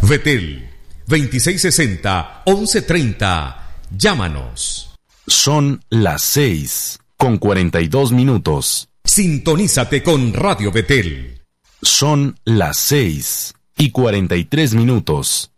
Vetel 2660-1130. Llámanos. Son las 6:42. Sintonízate con Radio Vetel. Son las 6:43.